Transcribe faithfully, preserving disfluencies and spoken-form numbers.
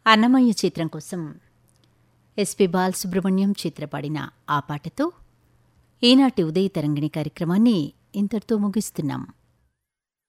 అన్నమయ్య చిత్రం కోసం ఎస్పి బాలసుబ్రహ్మణ్యం చిత్రపడిన ఆ పాటతో ఈనాటి ఉదయ తరంగిణి కార్యక్రమాన్ని ఇంతటితో ముగిస్తున్నాం.